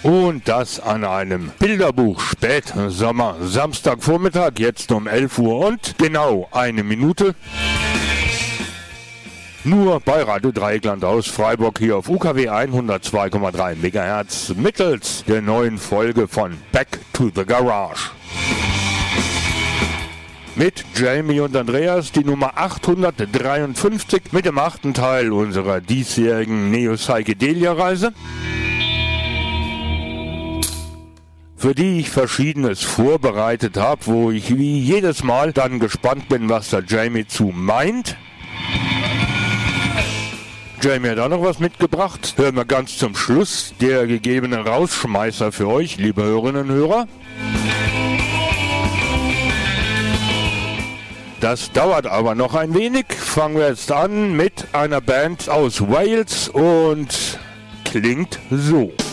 Und das an einem Bilderbuch Spätsommer, Samstagvormittag, jetzt um 11 Uhr und genau 1 Minute. Nur bei Radio Dreieckland aus Freiburg hier auf UKW 102,3 MHz mittels der neuen Folge von Back to the Garage. Mit Jamie und Andreas die Nummer 853 mit dem 8. Teil unserer diesjährigen Neo-Psychedelia-Reise, für die ich Verschiedenes vorbereitet habe, wo ich wie jedes Mal dann gespannt bin, was der Jamie zu meint. Jamie hat auch noch was mitgebracht. Hören wir ganz zum Schluss der gegebene Rausschmeißer für euch, liebe Hörerinnen und Hörer. Das dauert aber noch ein wenig. Fangen wir jetzt an mit einer Band aus Wales und klingt so.